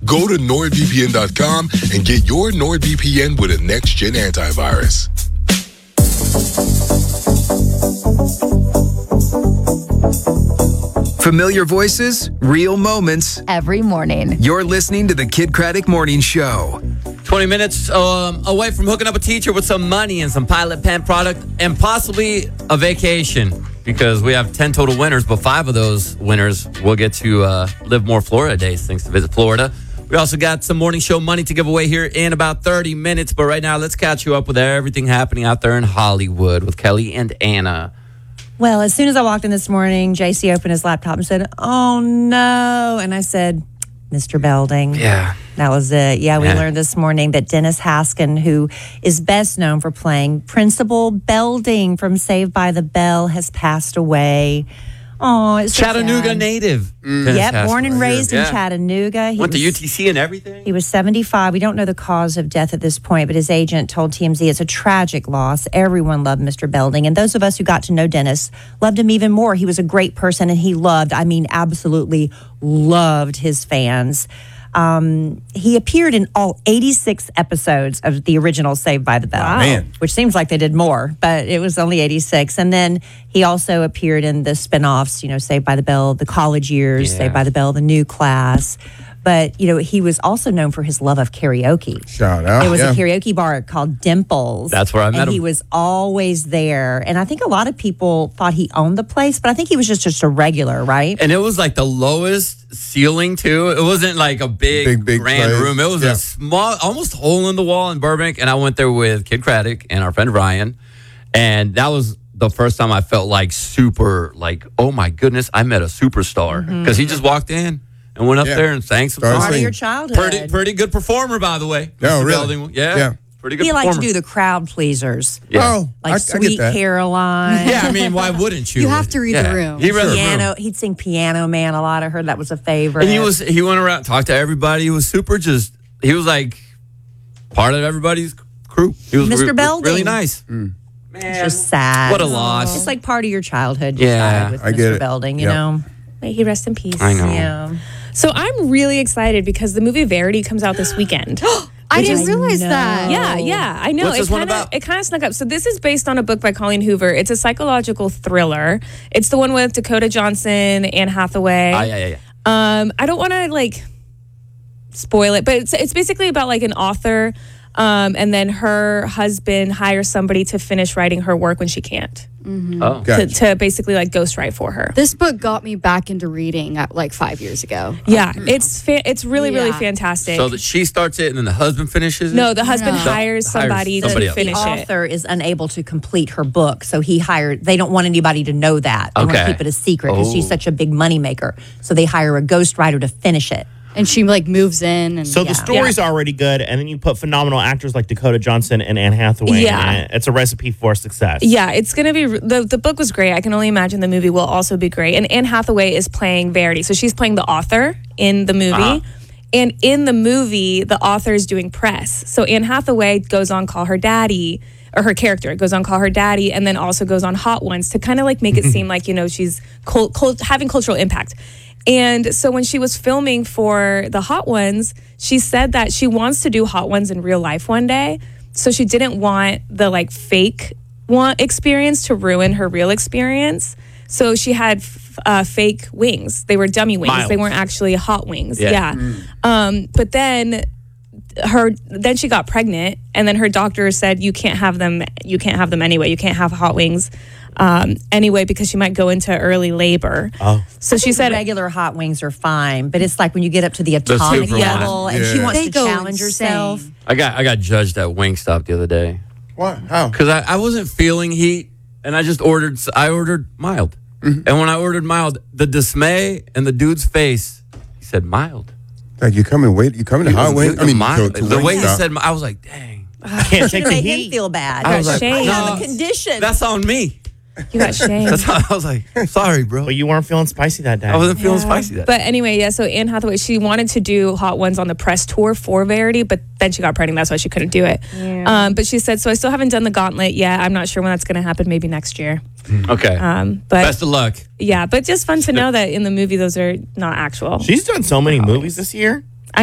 Go to NordVPN.com and get your NordVPN with a next-gen antivirus. Familiar voices, real moments. Every morning. You're listening to the Kid Craddock Morning Show. 20 minutes away from hooking up a teacher with some money and some Pilot Pen product and possibly a vacation, because we have 10 total winners, but 5 of those winners will get to live more Florida days thanks to Visit Florida. We also got some morning show money to give away here in about 30 minutes, but right now let's catch you up with everything happening out there in Hollywood with Kelly and Anna. Well, as soon as I walked in this morning, JC opened his laptop and said, "Oh, no." And I said, "Mr. Belding." Yeah. That was it. Yeah, we Yeah. learned this morning that Dennis Haskin, who is best known for playing Principal Belding from Saved by the Bell, has passed away. Oh, it's so Chattanooga sad. native. Yep, born and raised in Yeah. Chattanooga. Went to UTC and everything. He was 75. We don't know the cause of death at this point, but his agent told TMZ it's a tragic loss. Everyone loved Mr. Belding. And those of us who got to know Dennis loved him even more. He was a great person, and he absolutely loved his fans. He appeared in all 86 episodes of the original Saved by the Bell. Wow. Man. Which seems like they did more, but it was only 86. And then he also appeared in the spinoffs, Saved by the Bell, The College Years, Yeah. Saved by the Bell, The New Class. But, he was also known for his love of karaoke. Shout out. There was yeah. a karaoke bar called Dimples. That's where I met and him. he was always there. And I think a lot of people thought he owned the place, but I think he was just a regular, right? And it was like the lowest ceiling, too. It wasn't like a big grand place. room. It was Yeah. a small, almost hole in the wall in Burbank. And I went there with Kid Craddock and our friend Ryan. And that was the first time I felt like super, like, oh my goodness, I met a superstar. Because he just walked in and went up Yeah. there and sang some Started songs. Part of singing. your childhood. Pretty good performer, by the way. Oh, Mr. really? Belding. Yeah. Yeah. Pretty good He liked to performer. do the crowd pleasers. Yeah. Oh, Like I Sweet get that. Caroline. Yeah, I mean, why wouldn't you? You have to read the room. He read the room. Piano. He'd sing Piano Man a lot. I heard that was a favorite. And he went around, talked to everybody. He was super he was like part of everybody's crew. He was Mr. Belding. really nice. It's just sad. What a loss. It's like part of your childhood. Just Yeah. died with I Mr. get it. Belding, you Yep. know? May he rest in peace. I know. Yeah. So I'm really excited because the movie Verity comes out this weekend. I didn't is- realize No. that. Yeah, I know. What's this one about? It kind of snuck up. So this is based on a book by Colleen Hoover. It's a psychological thriller. It's the one with Dakota Johnson, Anne Hathaway. Yeah. I don't want to spoil it, but it's basically about an author, and then her husband hires somebody to finish writing her work when she can't, Oh. Gotcha. to basically ghostwrite for her. This book got me back into reading at 5 years ago. Yeah, it's really really Yeah. fantastic. So that she starts it and then the husband finishes it? No, the husband No. hires somebody to somebody else. The finish it. author is unable to complete her book, so they don't want anybody to know that. They want to Okay. keep it a secret because she's Oh. such a big moneymaker. So they hire a ghostwriter to finish it. And she moves in. And So the story's already good, and then you put phenomenal actors like Dakota Johnson and Anne Hathaway Yeah. in it. It's a recipe for success. Yeah, it's going to be the book was great. I can only imagine the movie will also be great. And Anne Hathaway is playing Verity. So she's playing the author in the movie. And in the movie, the author is doing press. So Anne Hathaway goes on Call Her Daddy, or her character goes on Call Her Daddy, and then also goes on Hot Ones to kind of make it seem like, she's having cultural impact. And so when she was filming for the Hot Ones, she said that she wants to do Hot Ones in real life one day. So she didn't want the fake experience to ruin her real experience. So she had fake wings. They were dummy wings. Mild. They weren't actually hot wings. Yeah. But then she got pregnant, and then her doctor said you can't have them anyway. You can't have hot wings anyway because she might go into early labor. So she said regular hot wings are fine, but it's when you get up to the atomic super level and she Yeah. wants They to go challenge insane. herself. I got judged at Wingstop the other day What? How? because I wasn't feeling heat, and I ordered mild. And when I ordered mild, the dismay in the dude's face, he said mild. Like you coming to hot wing? Mild. to The way he Wingstop. said, I was like, dang. I can't take the Made him heat. feel bad. I was like, shamed. I have a no, condition. that's on me. you got shamed. That's how I was like, sorry, bro. But you weren't feeling spicy that day. I wasn't feeling spicy that. But anyway, yeah, so Anne Hathaway, she wanted to do Hot Ones on the press tour for Verity, but then she got pregnant. That's why she couldn't do it. But she said, so I still haven't done the gauntlet yet. I'm not sure when that's going to happen, maybe next year. Okay. But Best of luck. yeah, but just fun to know that in the movie, those are not actual. She's done so many movies this year.